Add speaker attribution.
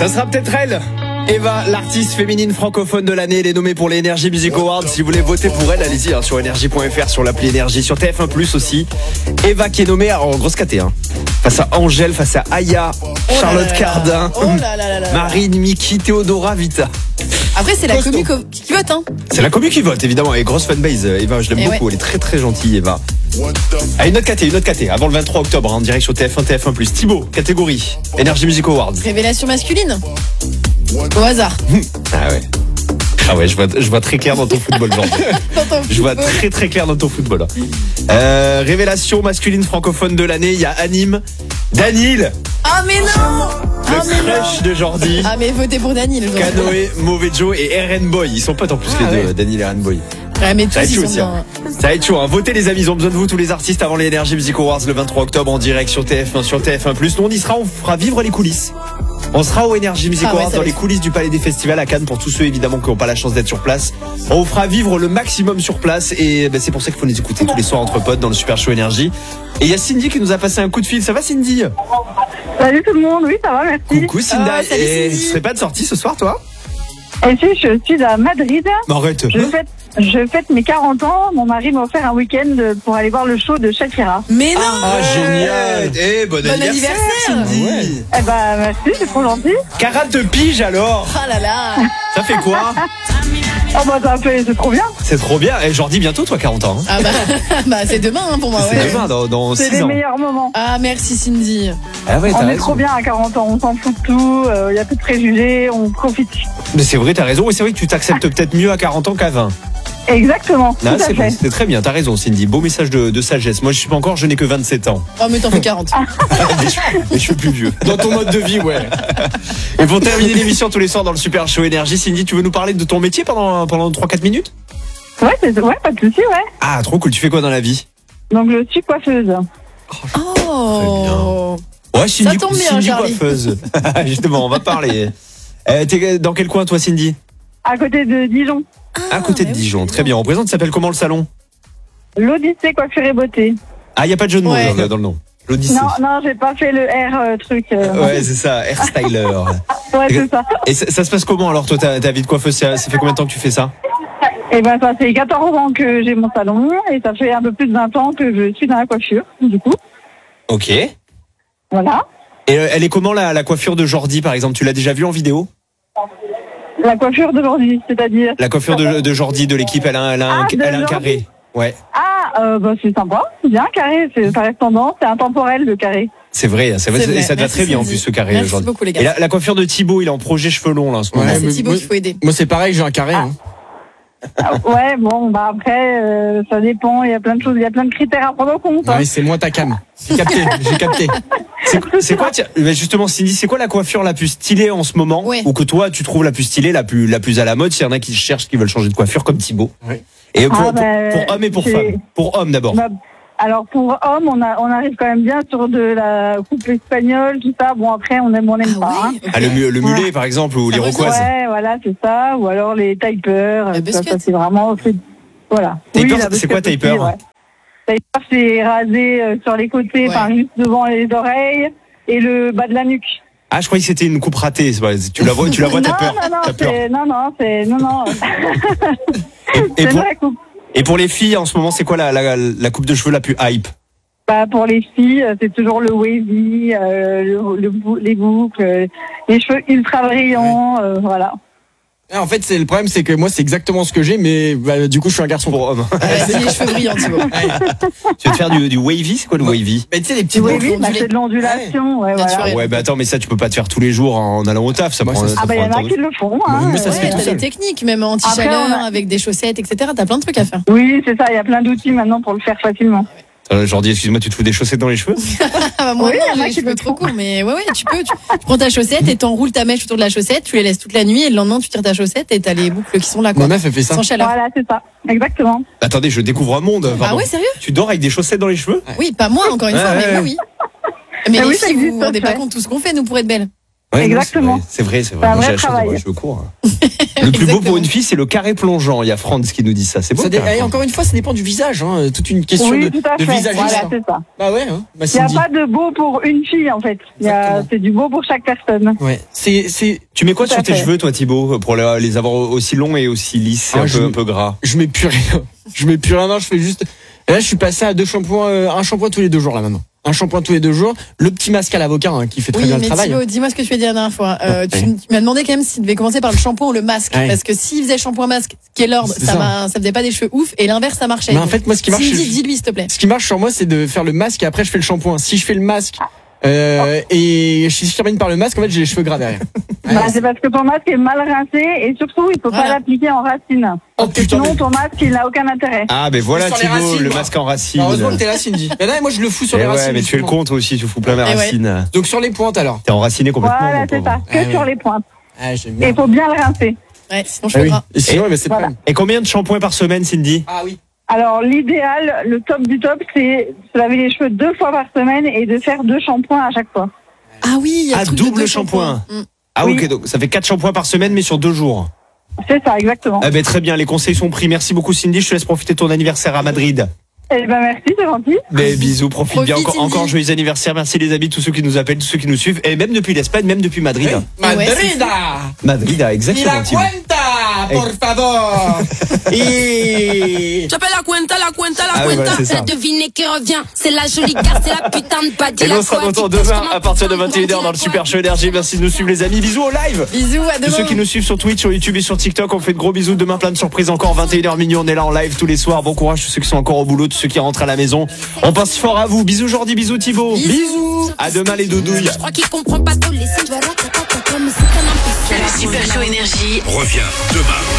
Speaker 1: Ça sera peut-être elle. Eva, l'artiste féminine francophone de l'année, elle est nommée pour les Energy Music Awards. Si vous voulez voter pour elle, allez-y sur energy.fr, sur l'appli Énergie, sur TF1+ aussi. Eva qui est nommée en grosse caté, face à Angèle, face à Aya, Charlotte Cardin, Marine, Miki, Théodora, Vita.
Speaker 2: Après, c'est la commu qui vote,
Speaker 1: C'est la commu qui vote, évidemment. Et grosse fanbase, Eva, je l'aime beaucoup. Elle est très très gentille, Eva. Ah, une autre caté, avant le 23 octobre, en direct sur TF1, TF1+. Thibaut, catégorie Energy Music Awards.
Speaker 2: Révélation masculine. Au hasard.
Speaker 1: Ah ouais, je vois très clair dans ton football, genre. Je vois très très clair dans ton football. Révélation masculine francophone de l'année, il y a Anime, Danil.
Speaker 2: Ah mais non.
Speaker 1: Le crush de Jordi.
Speaker 2: Ah mais votez pour Danil.
Speaker 1: Canoë, Mauvais Joe et RN Boy. Ils sont potes en plus les deux, Danil et RN Boy.
Speaker 2: Ouais, mais
Speaker 1: ça va être chaud aussi. Ça va être chaud. Votez les amis, ils ont besoin de vous tous les artistes avant les Energy Music Awards le 23 octobre en direct sur TF1, sur TF1+. Nous on y sera, on fera vivre les coulisses. On sera au Energy Music Awards dans les coulisses du Palais des Festivals à Cannes pour tous ceux évidemment qui n'ont pas la chance d'être sur place. On vous fera vivre le maximum sur place et c'est pour ça qu'il faut les écouter tous les soirs entre potes dans le Super Show Énergie. Et il y a Cindy qui nous a passé un coup de fil. Ça va Cindy?
Speaker 3: Salut tout le monde, oui ça va, merci.
Speaker 1: Coucou Cindy. Et tu serais pas de sortie ce soir toi?
Speaker 3: Et si je suis à Madrid.
Speaker 1: Arrête.
Speaker 3: Je fête mes 40 ans. Mon mari m'a offert un week-end pour aller voir le show de Shakira.
Speaker 2: Mais non.
Speaker 1: Génial. Bon anniversaire Cindy.
Speaker 3: Eh ben merci, c'est trop gentil.
Speaker 1: 40 piges alors.
Speaker 2: Ah là là.
Speaker 1: Ça fait quoi?
Speaker 3: Oh bah ça fait, c'est trop bien.
Speaker 1: C'est trop bien. Et Jordi bientôt toi 40 ans.
Speaker 2: Ah bah c'est demain pour moi.
Speaker 1: C'est demain dans 6 ans.
Speaker 3: C'est les meilleurs moments.
Speaker 2: Ah merci Cindy.
Speaker 1: Ah ouais,
Speaker 3: on est trop bien à 40 ans, on s'en fout de tout, il y a plus de préjugés, on profite.
Speaker 1: Mais c'est vrai, t'as raison. Et c'est vrai que tu t'acceptes peut-être mieux à 40 ans qu'à 20.
Speaker 3: Exactement.
Speaker 1: Non, c'est très bien, t'as raison Cindy. Beau message de sagesse. Moi je suis pas encore, je n'ai que 27 ans.
Speaker 2: Oh mais t'en fais 40.
Speaker 1: mais je suis plus vieux. Dans ton mode de vie, ouais. Et pour terminer l'émission tous les soirs dans le Super Show Énergie, Cindy, tu veux nous parler de ton métier pendant 3-4 minutes?
Speaker 3: Ouais, pas de soucis, ouais.
Speaker 1: Ah, trop cool. Tu fais quoi dans la vie?
Speaker 3: Donc je suis coiffeuse.
Speaker 2: Oh.
Speaker 1: Ouais, Cindy,
Speaker 2: ça tombe bien,
Speaker 1: Cindy
Speaker 2: Charlie.
Speaker 1: coiffeuse. Justement, on va parler. T'es dans quel coin toi Cindy?
Speaker 3: À côté de Dijon.
Speaker 1: À côté de Dijon, très bien. On présente, ça s'appelle comment le salon?
Speaker 3: L'Odyssée coiffure et beauté.
Speaker 1: Ah, il n'y a pas de jeu de mots dans le nom. L'Odyssée.
Speaker 3: Non, j'ai pas fait le R truc.
Speaker 1: Ouais, c'est ça, hair styler.
Speaker 3: Ouais, c'est ça.
Speaker 1: Et ça se passe comment alors toi, ta vie de coiffeuse, ça fait combien de temps que tu fais ça?
Speaker 3: Eh ben ça fait 14 ans que j'ai mon salon et ça fait un peu plus de 20 ans que je suis dans la coiffure, du coup.
Speaker 1: Ok.
Speaker 3: Voilà.
Speaker 1: Et elle est comment la coiffure de Jordi par exemple? Tu l'as déjà vue en vidéo?
Speaker 3: La coiffure d'aujourd'hui, c'est-à-dire?
Speaker 1: La coiffure de Jordi de l'équipe, elle a un carré. Ouais.
Speaker 3: Ah, bah c'est sympa, c'est bien carré, ça reste tendance, c'est intemporel le carré.
Speaker 1: C'est vrai, ça te va très bien en plus ce carré.
Speaker 2: Merci
Speaker 1: Jordi.
Speaker 2: beaucoup les gars.
Speaker 1: Et la coiffure de Thibaut, il est en projet cheveux longs là en ce moment.
Speaker 2: C'est Thibaut qu'il faut aider.
Speaker 4: Moi c'est pareil, j'ai un carré.
Speaker 3: Ouais, bon, bah après, ça dépend, il y a plein de choses, il y a plein de critères à prendre en compte.
Speaker 4: Ouais, c'est moi ta cam. J'ai capté.
Speaker 1: C'est quoi, justement, Cindy, c'est quoi la coiffure la plus stylée en ce moment? Ou que toi, tu trouves la plus stylée, la plus à la mode, s'il y en a qui cherchent, qui veulent changer de coiffure comme Thibaut?
Speaker 4: Oui.
Speaker 1: Et pour hommes et pour femmes. Pour hommes d'abord.
Speaker 3: Alors pour hommes, on arrive quand même bien sur de la coupe espagnole, tout ça. Bon après, on aime pas.
Speaker 2: Oui, okay.
Speaker 1: Ah, le mulet par exemple, ou l'iroquoise.
Speaker 3: Ouais, voilà, c'est ça. Ou alors les tapers. Ça c'est vraiment... Voilà.
Speaker 1: Taper, c'est quoi taper?
Speaker 3: Taper, c'est raser sur les côtés, enfin juste devant les oreilles et le bas de la nuque.
Speaker 1: Ah, je croyais que c'était une coupe ratée. Tu la vois, t'as peur.
Speaker 3: Non. C'est une vraie coupe.
Speaker 1: Et pour les filles, en ce moment, c'est quoi la coupe de cheveux la plus hype?
Speaker 3: Bah, pour les filles, c'est toujours le wavy, les boucles, les cheveux ultra brillants, voilà.
Speaker 4: En fait, le problème, c'est que moi, c'est exactement ce que j'ai, mais du coup, je suis un garçon pour homme.
Speaker 2: C'est les cheveux brillants, tu vois.
Speaker 1: Tu veux te faire du wavy? C'est quoi le wavy?
Speaker 4: Mais tu sais, les petits
Speaker 3: wavy, c'est de l'ondulation, voilà.
Speaker 1: Ouais, bah attends, mais ça, tu peux pas te faire tous les jours en allant au taf. Ça prend.
Speaker 3: Ah bah, il y en a qui le font, hein.
Speaker 4: Mais ça se fait tout
Speaker 2: t'as
Speaker 4: seul.
Speaker 2: des techniques, même anti-chaleur, avec des chaussettes, etc. T'as plein de trucs à faire.
Speaker 3: Oui, c'est ça, il y a plein d'outils maintenant pour le faire facilement.
Speaker 1: Jordi, excuse-moi, tu te fous des chaussettes dans les cheveux?
Speaker 2: Moi,
Speaker 3: oui,
Speaker 2: non, j'ai les cheveux trop courts, mais ouais, tu peux. Tu prends ta chaussette et t'enroules ta mèche autour de la chaussette, tu les laisses toute la nuit et le lendemain, tu tires ta chaussette et t'as les boucles qui sont là, quoi.
Speaker 4: Ma meuf, elle fait ça.
Speaker 2: Sans chaleur.
Speaker 3: Voilà, c'est ça, exactement.
Speaker 1: Attendez, je découvre un monde.
Speaker 2: Ah ouais, sérieux?
Speaker 1: Tu dors avec des chaussettes dans les cheveux?
Speaker 2: Oui, pas moi, encore une fois, mais moi, oui. Mais les filles, vous vous rendez pas compte tout ce qu'on fait, nous, pour être belles.
Speaker 3: Exactement.
Speaker 1: C'est vrai.
Speaker 3: C'est un
Speaker 1: Moi, j'ai
Speaker 3: vrai
Speaker 1: la chance
Speaker 3: travail.
Speaker 1: d'avoir les cheveux courts. Le plus beau pour une fille, c'est le carré plongeant. Il y a Franz qui nous dit ça. C'est beau.
Speaker 4: Et encore une fois, ça dépend du visage. Hein. Toute une question
Speaker 3: Oui,
Speaker 4: de
Speaker 3: tout à fait.
Speaker 4: visage.
Speaker 3: Voilà, c'est ça.
Speaker 4: Bah ouais. Hein. Bah,
Speaker 3: Il n'y a
Speaker 4: Cindy.
Speaker 3: pas de beau pour une fille, en fait.
Speaker 4: Exactement.
Speaker 3: C'est du beau pour chaque personne.
Speaker 4: Ouais.
Speaker 1: Tu mets quoi
Speaker 3: Tout
Speaker 1: sur
Speaker 3: à
Speaker 1: tes
Speaker 3: fait.
Speaker 1: cheveux, toi, Thibaut, pour les avoir aussi longs et aussi lisses, et
Speaker 4: Ah,
Speaker 1: un peu gras?
Speaker 4: Je mets plus rien. Non, je fais juste. Et là, je suis passé à 2 shampoings, un shampoing tous les 2 jours là maintenant. Un shampoing tous les 2 jours. Le petit masque à l'avocat hein, qui fait très
Speaker 2: Oui,
Speaker 4: bien le
Speaker 2: mais
Speaker 4: travail.
Speaker 2: Thibaut, dis-moi ce que tu as dit la dernière fois. Tu
Speaker 4: Ouais.
Speaker 2: m'as demandé quand même s'il devait commencer par le shampoing ou le masque.
Speaker 4: Ouais.
Speaker 2: Parce que s'il faisait shampoing-masque, qui est l'ordre,
Speaker 4: C'est
Speaker 2: ça faisait pas des cheveux ouf. Et l'inverse, ça marchait.
Speaker 4: Mais en fait, moi, ce qui marche,
Speaker 2: Cindy, dis-lui, s'il te plaît.
Speaker 4: ce qui marche sur moi, c'est de faire le masque et après je fais le shampoing. Si je fais le masque et si je termine par le masque, en fait, j'ai les cheveux gras derrière.
Speaker 3: Bah, c'est parce que ton masque est mal rincé et surtout, il ne faut
Speaker 2: Voilà.
Speaker 3: pas l'appliquer en racine.
Speaker 4: Oh
Speaker 3: Parce que
Speaker 4: putain.
Speaker 3: sinon, ton masque, il n'a aucun intérêt.
Speaker 1: Ah, ben voilà,
Speaker 4: Sur les
Speaker 1: Thibaut,
Speaker 4: racines,
Speaker 1: le
Speaker 4: moi.
Speaker 1: masque en racine.
Speaker 4: Heureusement que t'es là, Cindy. Mais non, moi je le fous sur
Speaker 1: Eh
Speaker 4: les racines.
Speaker 1: ouais, mais tu es le
Speaker 4: justement.
Speaker 1: compte aussi, tu fous plein mes
Speaker 2: Eh ouais.
Speaker 1: racines.
Speaker 4: Donc sur les pointes alors.
Speaker 1: T'es enraciné complètement.
Speaker 3: Voilà,
Speaker 1: mon
Speaker 3: c'est
Speaker 1: pauvre.
Speaker 3: ça. Que
Speaker 4: Ah,
Speaker 3: sur
Speaker 4: ouais.
Speaker 3: les pointes.
Speaker 4: Ah, j'aime
Speaker 3: Et
Speaker 4: bien.
Speaker 3: il faut bien le rincer.
Speaker 2: Ouais, sinon
Speaker 4: Ah
Speaker 2: cheveux
Speaker 4: oui.
Speaker 2: gras.
Speaker 4: Et sinon, c'est
Speaker 3: Voilà.
Speaker 4: pas.
Speaker 1: Et combien de shampoings par semaine, Cindy?
Speaker 4: Ah oui.
Speaker 3: Alors, l'idéal, le top du top, c'est se laver les cheveux 2 fois par semaine et de faire 2 shampoings à chaque fois.
Speaker 2: Ah oui, il y a
Speaker 1: Ah,
Speaker 2: le truc de
Speaker 1: double
Speaker 2: 2
Speaker 1: shampoing.
Speaker 2: shampoings.
Speaker 1: Ah,
Speaker 3: Oui.
Speaker 1: ok, donc ça fait 4 shampoings par semaine, mais sur 2 jours.
Speaker 3: C'est ça, exactement.
Speaker 1: Ah, ben très bien, les conseils sont pris. Merci beaucoup, Cindy. Je te laisse profiter de ton anniversaire à Madrid.
Speaker 3: Eh ben, merci, c'est gentil.
Speaker 1: Mais bisous, profite bien.
Speaker 2: Profite,
Speaker 1: Encore
Speaker 2: Cindy.
Speaker 1: joyeux anniversaire. Merci les amis, tous ceux qui nous appellent, tous ceux qui nous suivent. Et même depuis l'Espagne, même depuis Madrid.
Speaker 2: ouais, c'est
Speaker 4: Madrida.
Speaker 1: Madrid,
Speaker 4: Y
Speaker 1: exactement,
Speaker 4: la
Speaker 1: Thibaut.
Speaker 4: cuenta, por favor. Y...
Speaker 5: J'appelle la cuenta,
Speaker 1: Ah oui, voilà, c'est ça.
Speaker 5: devinez qui revient. C'est la jolie gare, c'est la putain de padille.
Speaker 1: Et nous, on sera de retour demain à partir de 21h dans le Super Show Énergie. Merci de nous suivre, les amis. Bisous au live.
Speaker 2: Bisous, à
Speaker 1: Tous ceux
Speaker 2: demain.
Speaker 1: qui nous suivent sur Twitch, sur YouTube et sur TikTok, on fait de gros bisous. Demain, plein de surprises encore. 21h minuit, on est là en live tous les soirs. Bon courage, tous ceux qui sont encore au boulot, tous ceux qui rentrent à la maison. On pense fort à vous. Bisous Jordi, bisous Thibaut.
Speaker 2: Bisous.
Speaker 1: À demain les doudouilles.
Speaker 5: Je crois qu'il comprend pas tous les signes.
Speaker 6: Le Super Show Énergie
Speaker 7: Revient demain.